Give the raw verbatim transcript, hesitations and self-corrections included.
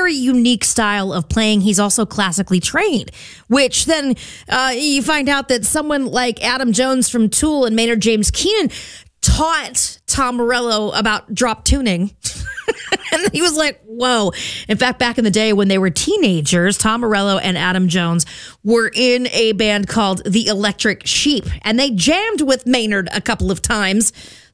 very unique style of playing. He's also classically trained, which then uh, you find out that someone like Adam Jones from Tool and Maynard James Keenan taught Tom Morello about drop tuning. And he was like, whoa. In fact, back in the day when they were teenagers, Tom Morello and Adam Jones were in a band called The Electric Sheep, and they jammed with Maynard a couple of times.